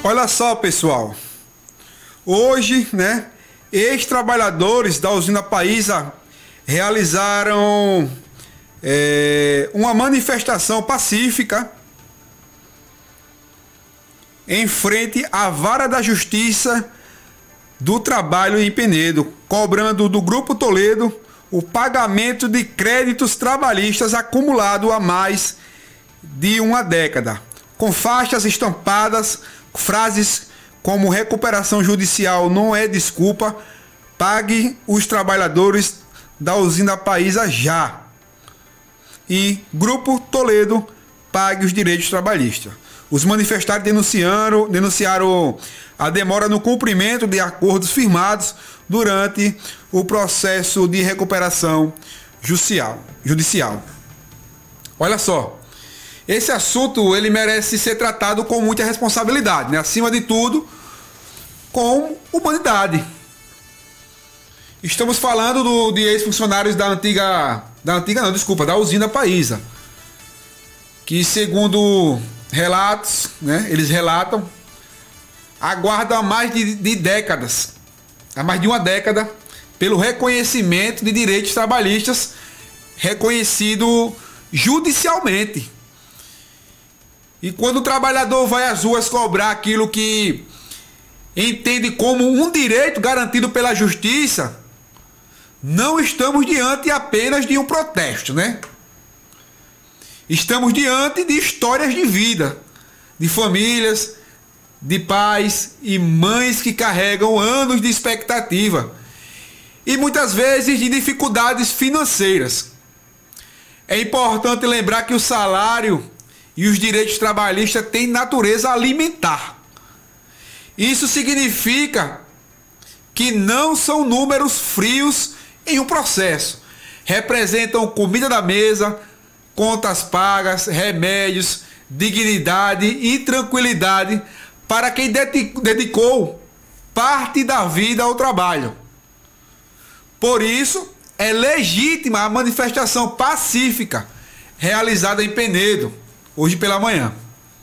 Olha só, pessoal. Hoje, ex-trabalhadores da usina Paísa realizaram uma manifestação pacífica em frente à Vara da Justiça do Trabalho em Penedo, cobrando do Grupo Toledo o pagamento de créditos trabalhistas acumulado há mais de uma década, com faixas estampadas, frases como recuperação judicial não é desculpa, pague os trabalhadores da usina Paísa já. E Grupo Toledo, pague os direitos trabalhistas. Os manifestantes denunciaram a demora no cumprimento de acordos firmados durante o processo de recuperação judicial. Olha só, esse assunto ele merece ser tratado com muita responsabilidade, acima de tudo, com humanidade. Estamos falando de ex-funcionários da usina Paísa, que segundo relatos, eles relatam, aguardam há mais de uma década, pelo reconhecimento de direitos trabalhistas reconhecido judicialmente. E quando o trabalhador vai às ruas cobrar aquilo que entende como um direito garantido pela justiça, não estamos diante apenas de um protesto, Estamos diante de histórias de vida, de famílias, de pais e mães que carregam anos de expectativa e muitas vezes de dificuldades financeiras. É importante lembrar que o salário e os direitos trabalhistas têm natureza alimentar. Isso significa que não são números frios em um processo. Representam comida da mesa, contas pagas, remédios, dignidade e tranquilidade para quem dedicou parte da vida ao trabalho. Por isso, é legítima a manifestação pacífica realizada em Penedo, hoje pela manhã.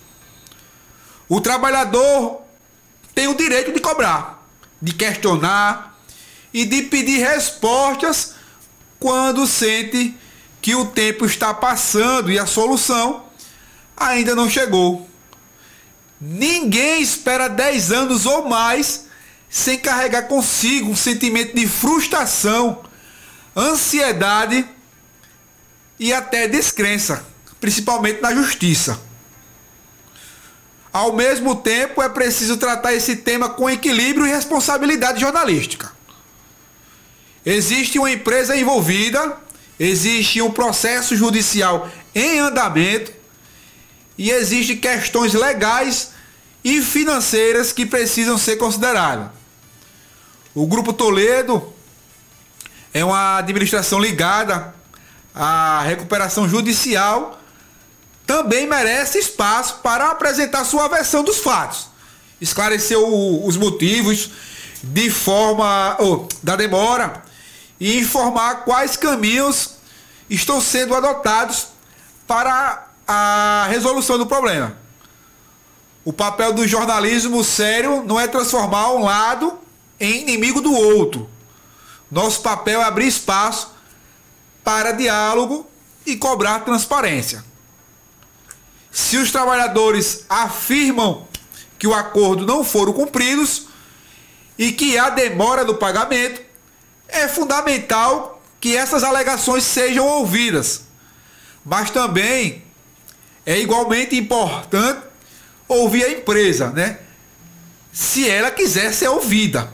O trabalhador tem o direito de cobrar, de questionar e de pedir respostas quando sente que o tempo está passando e a solução ainda não chegou. Ninguém espera 10 anos ou mais sem carregar consigo um sentimento de frustração, ansiedade e até descrença, principalmente na justiça. Ao mesmo tempo, é preciso tratar esse tema com equilíbrio e responsabilidade jornalística. Existe uma empresa envolvida, existe um processo judicial em andamento e existem questões legais e financeiras que precisam ser consideradas. O Grupo Toledo é uma administração ligada à recuperação judicial, também merece espaço para apresentar sua versão dos fatos, esclarecer os motivos da demora e informar quais caminhos estão sendo adotados para a resolução do problema. O papel do jornalismo sério não é transformar um lado em inimigo do outro. Nosso papel é abrir espaço para diálogo e cobrar transparência. Se os trabalhadores afirmam que o acordo não foram cumpridos e que há demora no pagamento, é fundamental que essas alegações sejam ouvidas. Mas também é igualmente importante ouvir a empresa, se ela quiser ser ouvida,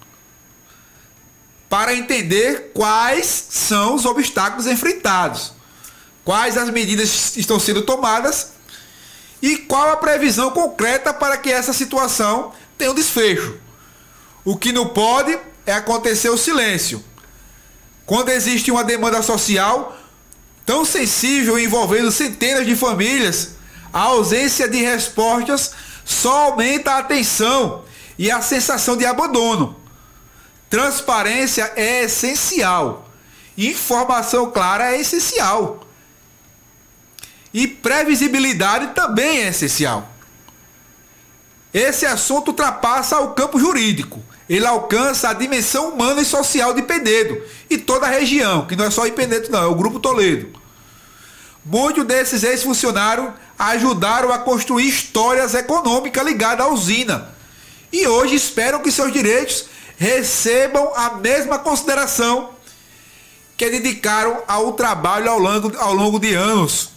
para entender quais são os obstáculos enfrentados, quais as medidas estão sendo tomadas e qual a previsão concreta para que essa situação tenha um desfecho. O que não pode é acontecer o silêncio. Quando existe uma demanda social tão sensível envolvendo centenas de famílias, a ausência de respostas só aumenta a tensão e a sensação de abandono. Transparência é essencial. Informação clara é essencial. E previsibilidade também é essencial. esse assunto ultrapassa o campo jurídico. Ele alcança a dimensão humana e social de Penedo e toda a região, que não é só em Penedo não, é o Grupo Toledo. Muitos desses ex-funcionários ajudaram a construir histórias econômicas ligadas à usina e hoje esperam que seus direitos recebam a mesma consideração que dedicaram ao trabalho ao longo de anos.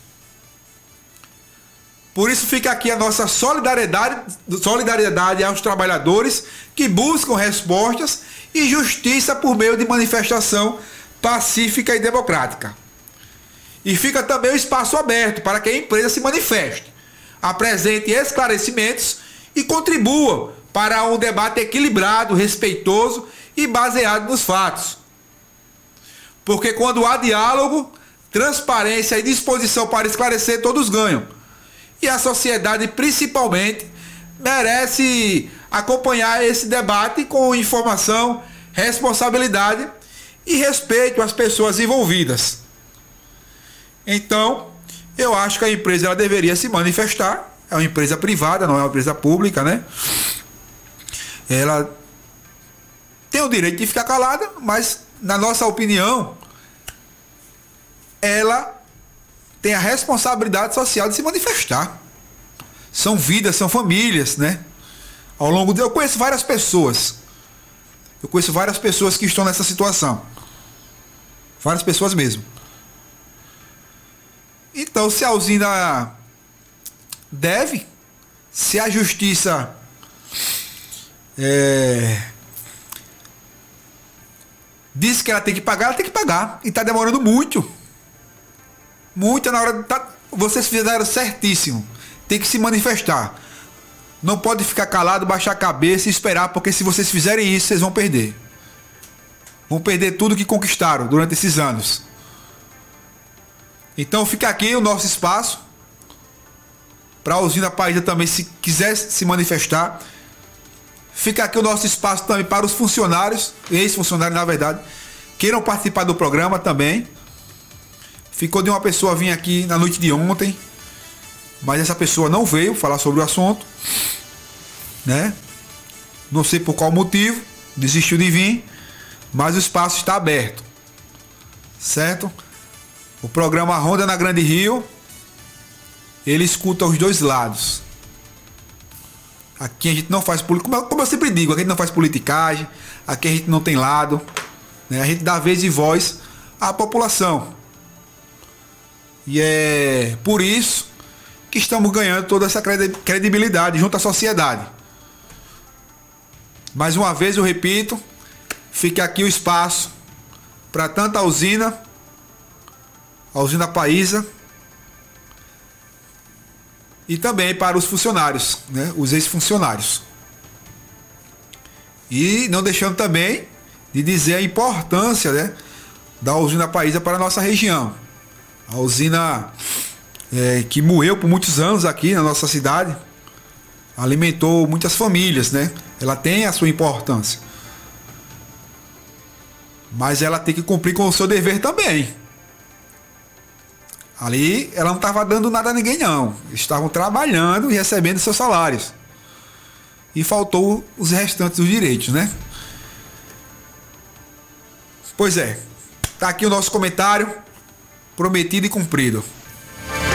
Por isso fica aqui a nossa solidariedade aos trabalhadores que buscam respostas e justiça por meio de manifestação pacífica e democrática. E fica também o espaço aberto para que a empresa se manifeste, apresente esclarecimentos e contribua para um debate equilibrado, respeitoso e baseado nos fatos. Porque quando há diálogo, transparência e disposição para esclarecer, todos ganham. E a sociedade, principalmente, merece acompanhar esse debate com informação, responsabilidade e respeito às pessoas envolvidas. Então, eu acho que a empresa ela deveria se manifestar. É uma empresa privada, não é uma empresa pública, né? Ela tem o direito de ficar calada, mas, na nossa opinião, ela tem a responsabilidade social de se manifestar. São vidas, são famílias, né? Ao longo de... Eu conheço várias pessoas. Que estão nessa situação. Várias pessoas mesmo. Então, se a usina deve, se a justiça diz que ela tem que pagar, ela tem que pagar. E está demorando muito. Muito na hora de... Vocês fizeram certíssimo. Tem que se manifestar. Não pode ficar calado, baixar a cabeça e esperar, porque se vocês fizerem isso, vocês vão perder. Vão perder tudo que conquistaram durante esses anos. Então fica aqui o nosso espaço para a usina Paísa também, se quiser se manifestar. Fica aqui o nosso espaço também para os funcionários, ex-funcionários na verdade, queiram participar do programa também. Ficou de uma pessoa vir aqui na noite de ontem, mas essa pessoa não veio falar sobre o assunto, né? Não sei por qual motivo, desistiu de vir, mas o espaço está aberto, certo? O programa Ronda na Grande Rio, ele escuta os dois lados. Aqui a gente não faz política, como eu sempre digo, aqui a gente não faz politicagem, aqui a gente não tem lado, né? A gente dá vez e voz à população. E é por isso que estamos ganhando toda essa credibilidade junto à sociedade. Mais uma vez eu repito, fica aqui o espaço para tanto a usina Paísa, e também para os funcionários, né? Os ex-funcionários. E não deixando também de dizer a importância, né, da usina Paísa para a nossa região. A usina que moeu por muitos anos aqui na nossa cidade, alimentou muitas famílias, né? Ela tem a sua importância. Mas ela tem que cumprir com o seu dever também. Ali ela não estava dando nada a ninguém não. Estavam trabalhando e recebendo seus salários. E faltou os restantes dos direitos, né? Pois é. Tá aqui o nosso comentário. Prometido e cumprido.